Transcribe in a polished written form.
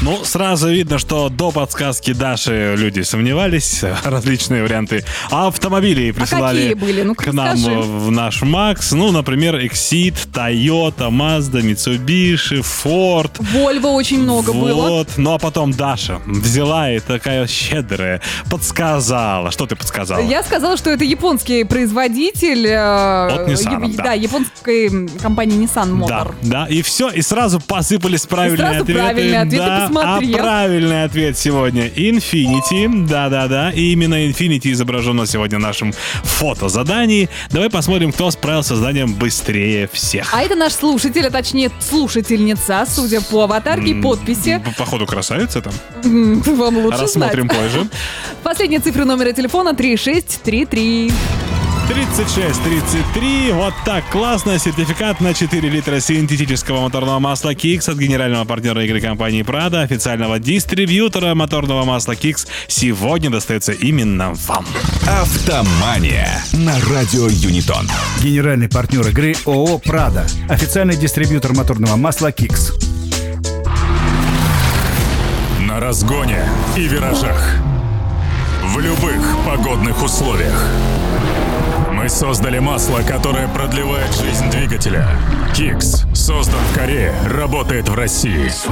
Ну, сразу видно, что до подсказки Даши люди сомневались. Различные варианты автомобилей присылали были? к нам в наш Макс. Ну, например, Exit, Toyota, Mazda, Mitsubishi, Ford. Volvo очень много было. Вот. Ну, а потом Даша взяла и такая щедрая подсказала. Что ты подсказала? Я сказала, что это японский производитель. От Nissan, да, японской компании Nissan Motor. Да, и все, и сразу посыпались правильные ответы. Правильные ответы, да, посмотри. А правильный ответ сегодня Infiniti. Да. И именно Infiniti изображено сегодня в нашем фотозадании. Давай посмотрим, кто справился с заданием быстрее всех. А это наш слушатель, а точнее слушательница, судя по аватарке и подписи. Походу, красавица там. Вам лучше Рассмотрим знать. позже. Последняя цифра номера телефона 3633. 3633. Вот так классно. Сертификат на 4 литра синтетического моторного масла Kix от генерального партнера игры компании Prado, официального дистрибьютора моторного масла Kix, сегодня достается именно вам. Автомания на радио Юнитон. Генеральный партнер игры ООО «Прада». Официальный дистрибьютор моторного масла «Кикс». На разгоне и виражах. В любых погодных условиях. Мы создали масло, которое продлевает жизнь двигателя. Kix создан в Корее, работает в России.